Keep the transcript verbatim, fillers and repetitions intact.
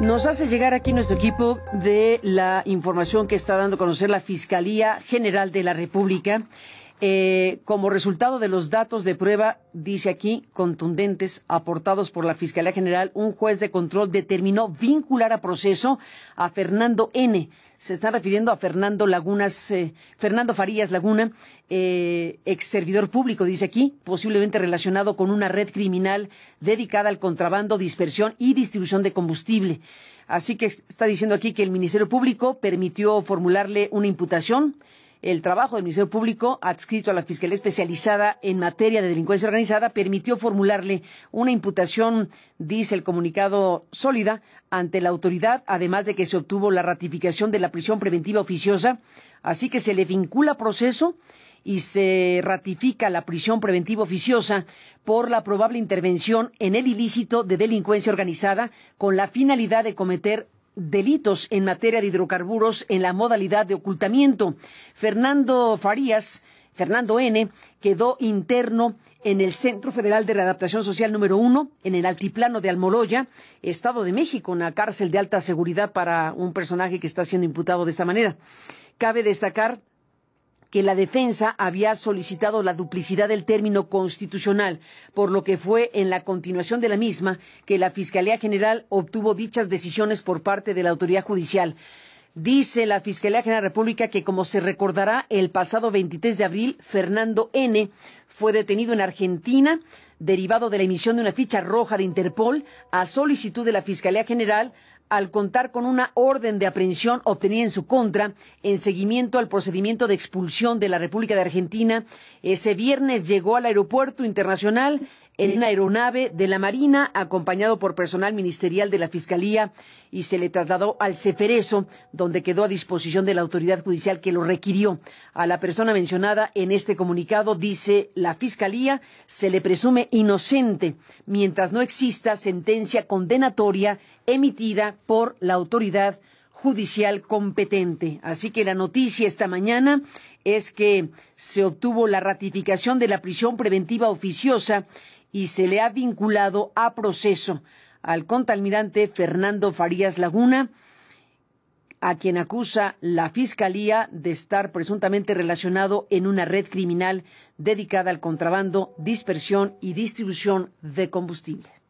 Nos hace llegar aquí nuestro equipo de la información que está dando a conocer la Fiscalía General de la República. Eh, como resultado de los datos de prueba, dice aquí, contundentes, aportados por la Fiscalía General, un juez de control determinó vincular a proceso a Fernando N. Se está refiriendo a Fernando Lagunas, eh, Fernando Farías Laguna, eh, ex servidor público, dice aquí, posiblemente relacionado con una red criminal dedicada al contrabando, dispersión y distribución de combustible. Así que está diciendo aquí que el Ministerio Público permitió formularle una imputación. El trabajo del Ministerio Público, adscrito a la Fiscalía Especializada en materia de delincuencia organizada, permitió formularle una imputación, dice el comunicado, sólida ante la autoridad, además de que se obtuvo la ratificación de la prisión preventiva oficiosa, así que se le vincula proceso y se ratifica la prisión preventiva oficiosa por la probable intervención en el ilícito de delincuencia organizada con la finalidad de cometer delitos en materia de hidrocarburos en la modalidad de ocultamiento. Fernando Farías, Fernando N., quedó interno en el Centro Federal de Readaptación Social número uno, en el Altiplano de Almoloya, Estado de México, una cárcel de alta seguridad para un personaje que está siendo imputado de esta manera. Cabe destacar que la defensa había solicitado la duplicidad del término constitucional, por lo que fue en la continuación de la misma que la Fiscalía General obtuvo dichas decisiones por parte de la autoridad judicial. Dice la Fiscalía General de la República que, como se recordará, el pasado veintitrés de abril, Fernando N. fue detenido en Argentina, derivado de la emisión de una ficha roja de Interpol a solicitud de la Fiscalía General, al contar con una orden de aprehensión obtenida en su contra en seguimiento al procedimiento de expulsión de la República de Argentina. Ese viernes llegó al aeropuerto internacional en una aeronave de la Marina, acompañado por personal ministerial de la Fiscalía, y se le trasladó al Ceferezo, donde quedó a disposición de la autoridad judicial que lo requirió. A la persona mencionada en este comunicado, dice la Fiscalía, se le presume inocente mientras no exista sentencia condenatoria emitida por la autoridad judicial competente. Así que la noticia esta mañana es que se obtuvo la ratificación de la prisión preventiva oficiosa y se le ha vinculado a proceso al contraalmirante Fernando Farías Laguna, a quien acusa la Fiscalía de estar presuntamente relacionado en una red criminal dedicada al contrabando, dispersión y distribución de combustible.